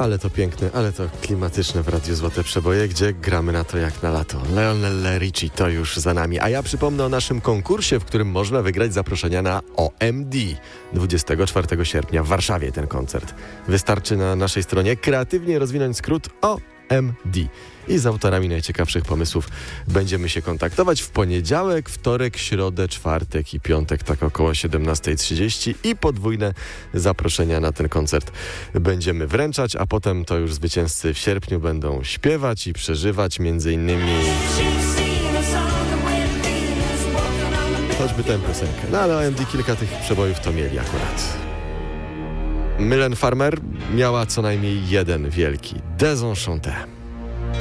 Ale to piękne, ale to klimatyczne w Radiu Złote Przeboje, gdzie gramy na to jak na lato. Lionel Richie to już za nami. A ja przypomnę o naszym konkursie, w którym można wygrać zaproszenia na OMD. 24 sierpnia w Warszawie ten koncert. Wystarczy na naszej stronie kreatywnie rozwinąć skrót OMD. I z autorami najciekawszych pomysłów będziemy się kontaktować w poniedziałek, wtorek, środę, czwartek i piątek, tak około 17:30 i podwójne zaproszenia na ten koncert będziemy wręczać, a potem to już zwycięzcy w sierpniu będą śpiewać i przeżywać między innymi choćby tę piosenkę. No ale OMD kilka tych przebojów to mieli akurat. Mylène Farmer miała co najmniej jeden wielki Désenchanté.